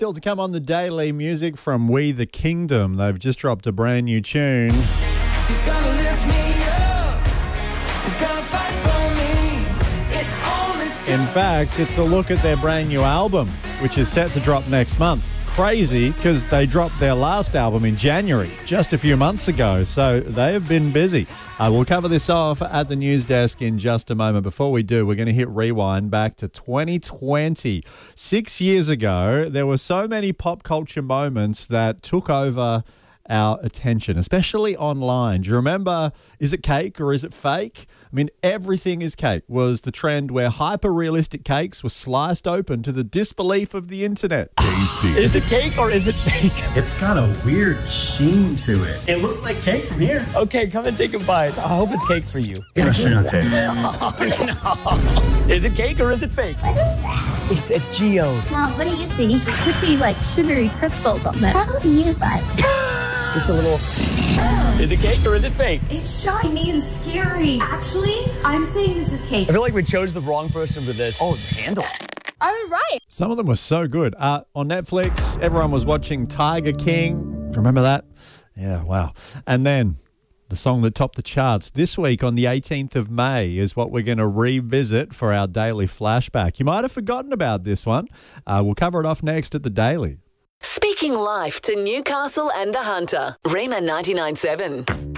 Still to come on the Daily, music from We the Kingdom. They've just dropped a brand new tune. He's gonna lift me up. He's gonna fight for me. It only In fact, it's a look at their brand new album, which is set to drop next month. Crazy, because they dropped their last album in January, just a few months ago, so they have been busy. We'll cover this off at the news desk in just a moment. Before we do, we're going to hit rewind back to 2020. 6 years ago, there were so many pop culture moments that took over our attention, especially online. Do you remember, is it cake or is it fake? I mean, everything is cake was the trend where hyper-realistic cakes were sliced open to the disbelief of the internet. Tasty. Is it cake or is it fake? It's got a weird sheen to it. It looks like cake from here. Okay, come and take a bite. I hope it's cake for you. It's not cake. Oh, no. Is it cake or is it fake? What is that? It's a geode. Mom, what do you think? It could be like sugary crystals on there. How do you like? Just a little... Is it cake or is it fake? It's shiny and scary. Actually, I'm saying this is cake. I feel like we chose the wrong person for this. Oh, the handle. I'm right. Some of them were so good. On Netflix, everyone was watching Tiger King. Do you remember that? Yeah, wow. And then the song that topped the charts this week on the 18th of May is what we're going to revisit for our daily flashback. You might have forgotten about this one. We'll cover it off next at the Daily. Speaking life to Newcastle and the Hunter. Rema 99.7.